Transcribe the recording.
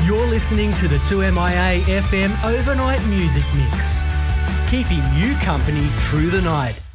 You're listening to the 2MIA FM Overnight Music Mix, keeping you company through the night.